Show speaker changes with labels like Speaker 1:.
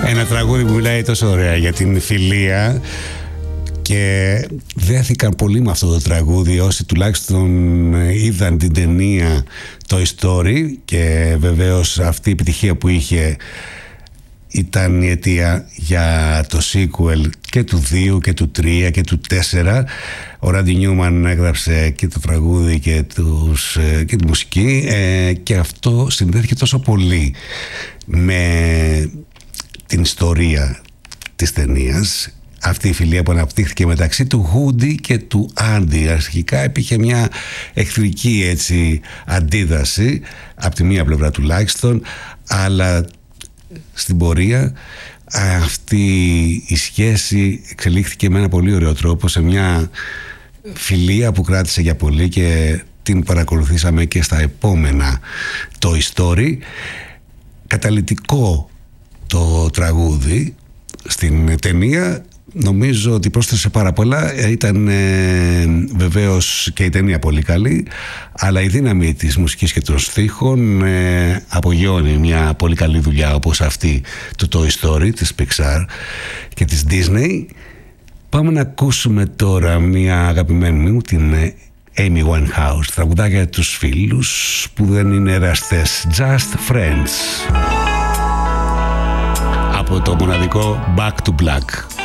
Speaker 1: Ένα τραγούδι που μιλάει τόσο ωραία για την φιλία και δέθηκαν πολύ με αυτό το τραγούδι όσοι τουλάχιστον είδαν την ταινία Toy Story, και βεβαίως αυτή η επιτυχία που είχε ήταν η αιτία για το sequel και του 2 και του 3 και του 4. Ο Ράντι Νιούμαν έγραψε και το τραγούδι και τη μουσική, και αυτό συνδέθηκε τόσο πολύ με την ιστορία της ταινίας. Αυτή η φιλία που αναπτύχθηκε μεταξύ του Χούντι και του Άντι. Αρχικά υπήρχε μια εχθρική έτσι αντίδραση από τη μία πλευρά τουλάχιστον, αλλά στην πορεία αυτή η σχέση εξελίχθηκε με ένα πολύ ωραίο τρόπο σε μια φιλία που κράτησε για πολύ και την παρακολουθήσαμε και στα επόμενα Toy Story. Καταλυτικό το τραγούδι στην ταινία. Νομίζω ότι πρόσθεσε πάρα πολλά. Ήταν βεβαίως και η ταινία πολύ καλή, αλλά η δύναμη της μουσικής και των στίχων απογειώνει μια πολύ καλή δουλειά όπως αυτή του Toy Story, της Pixar και της Disney. Πάμε να ακούσουμε τώρα μια αγαπημένη μου, την Amy Winehouse, τραγουδάκια για τους φίλους που δεν είναι εραστές, Just Friends, από το μοναδικό Back to Black.